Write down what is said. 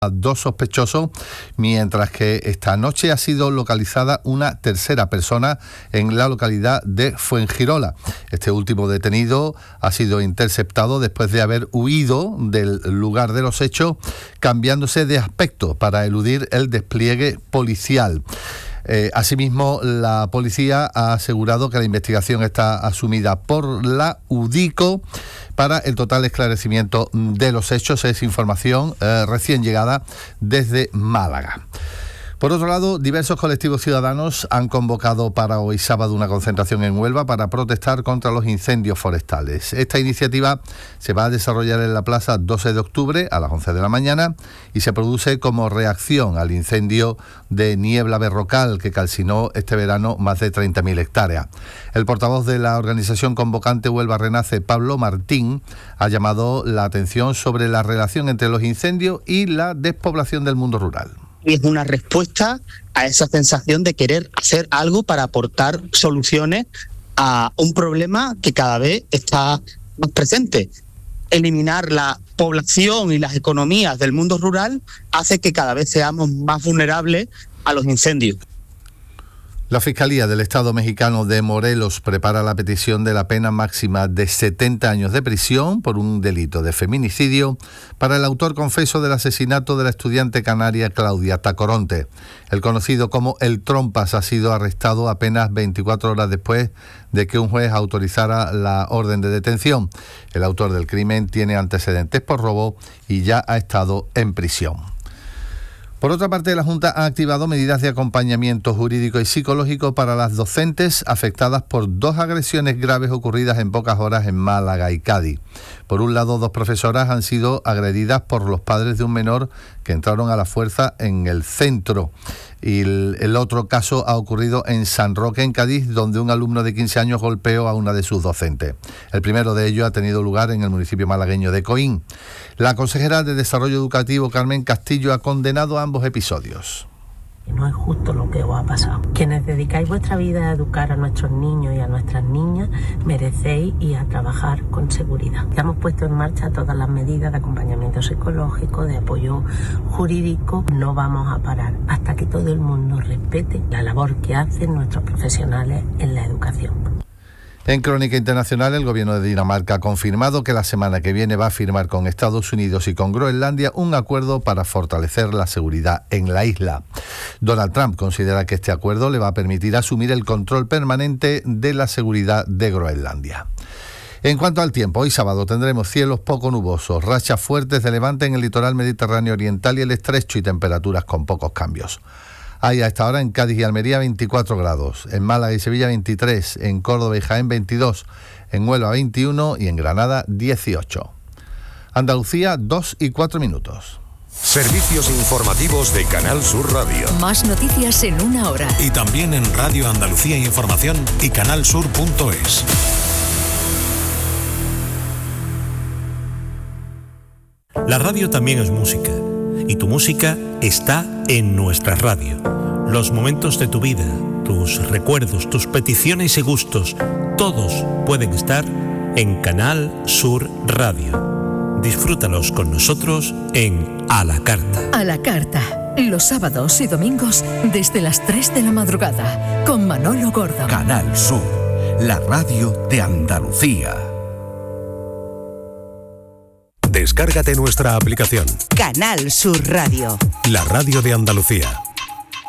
a 2 sospechosos, mientras que esta noche ha sido localizada una tercera persona en la localidad de Fuengirola. Este último detenido ha sido interceptado después de haber huido del lugar de los hechos, cambiándose de aspecto para eludir el despliegue policial. Asimismo, la policía ha asegurado que la investigación está asumida por la UDICO para el total esclarecimiento de los hechos. Es información recién llegada desde Málaga. Por otro lado, diversos colectivos ciudadanos han convocado para hoy sábado una concentración en Huelva para protestar contra los incendios forestales. Esta iniciativa se va a desarrollar en la plaza 12 de octubre a las 11 de la mañana y se produce como reacción al incendio de niebla berrocal que calcinó este verano más de 30.000 hectáreas. El portavoz de la organización convocante Huelva Renace, Pablo Martín, ha llamado la atención sobre la relación entre los incendios y la despoblación del mundo rural. Y es una respuesta a esa sensación de querer hacer algo para aportar soluciones a un problema que cada vez está más presente. Eliminar la población y las economías del mundo rural hace que cada vez seamos más vulnerables a los incendios. La Fiscalía del Estado mexicano de Morelos prepara la petición de la pena máxima de 70 años de prisión por un delito de feminicidio para el autor confeso del asesinato de la estudiante canaria Claudia Tacoronte. El conocido como El Trompas ha sido arrestado apenas 24 horas después de que un juez autorizara la orden de detención. El autor del crimen tiene antecedentes por robo y ya ha estado en prisión. Por otra parte, la Junta ha activado medidas de acompañamiento jurídico y psicológico para las docentes afectadas por 2 agresiones graves ocurridas en pocas horas en Málaga y Cádiz. Por un lado, 2 profesoras han sido agredidas por los padres de un menor que entraron a la fuerza en el centro. Y el otro caso ha ocurrido en San Roque, en Cádiz, donde un alumno de 15 años golpeó a una de sus docentes. El primero de ellos ha tenido lugar en el municipio malagueño de Coín. La consejera de Desarrollo Educativo, Carmen Castillo, ha condenado ambos episodios. No es justo lo que os ha pasado. Quienes dedicáis vuestra vida a educar a nuestros niños y a nuestras niñas, merecéis ir a trabajar con seguridad. Ya hemos puesto en marcha todas las medidas de acompañamiento psicológico, de apoyo jurídico. No vamos a parar hasta que todo el mundo respete la labor que hacen nuestros profesionales en la educación. En Crónica Internacional, el gobierno de Dinamarca ha confirmado que la semana que viene va a firmar con Estados Unidos y con Groenlandia un acuerdo para fortalecer la seguridad en la isla. Donald Trump considera que este acuerdo le va a permitir asumir el control permanente de la seguridad de Groenlandia. En cuanto al tiempo, hoy sábado tendremos cielos poco nubosos, rachas fuertes de levante en el litoral mediterráneo oriental y el estrecho y temperaturas con pocos cambios. Hay a esta hora en Cádiz y Almería 24 grados, en Málaga y Sevilla 23, en Córdoba y Jaén 22, en Huelva 21 y en Granada 18. Andalucía 2 y 4 minutos. Servicios informativos de Canal Sur Radio. Más noticias en una hora. Y también en Radio Andalucía Información y canalsur.es. La radio también es música. Y tu música está en nuestra radio. Los momentos de tu vida, tus recuerdos, tus peticiones y gustos, todos pueden estar en Canal Sur Radio. Disfrútalos con nosotros en A la Carta. A la Carta, los sábados y domingos desde las 3 de la madrugada, con Manolo Gordo. Canal Sur, la radio de Andalucía. Descárgate nuestra aplicación. Canal Sur Radio. La radio de Andalucía.